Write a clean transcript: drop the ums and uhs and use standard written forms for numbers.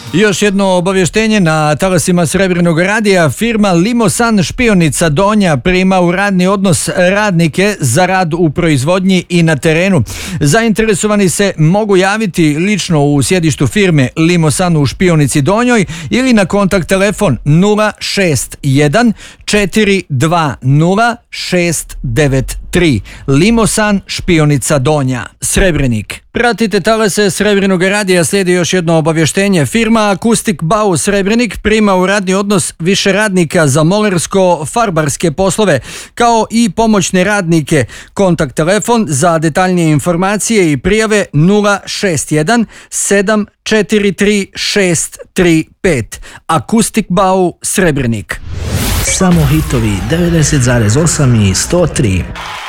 Još jedno obavještenje na talasima Srebrnog radija. Firma Limosan Špionica Donja prima u radni odnos radnike za rad u proizvodnji i na terenu. Zainteresovani se mogu javiti lično u sjedištu firme Limosan u Špionici Donjoj ili na kontakt telefon 061 420 693. Limosan Špionica Donja, Srebrenik. Pratite talase Srebrnog radija, slijedi još jedno obavještenje. Firma Akustik Bau Srebrenik prima u radni odnos više radnika za molersko-farbarske poslove, kao i pomoćne radnike. Kontakt telefon za detaljnije informacije i prijave 061 743 635. Akustik Bau Srebrenik. Samo hitovi 90,8 i 103.